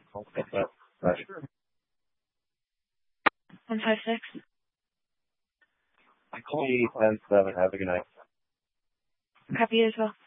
Okay. Bye. 156. Call me 10-7. Have a good night. Copy as well.